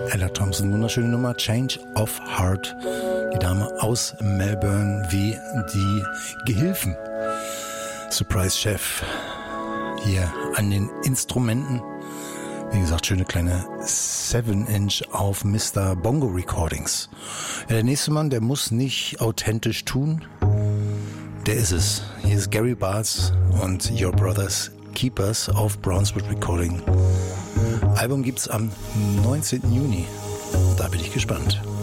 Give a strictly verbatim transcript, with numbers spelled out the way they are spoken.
Ella Thompson, wunderschöne Nummer, Change of Heart. Die Dame aus Melbourne wie die Gehilfen. Surprise Chef hier an den Instrumenten. Wie gesagt, schöne kleine seven inch auf Mister Bongo Recordings. Ja, der nächste Mann, der muss nicht authentisch tun. Der ist es. Hier ist Gary Bartz und Your Brothers Keepers auf Brownswood Recording. Album gibt's am neunzehnten Juni. Da bin ich gespannt.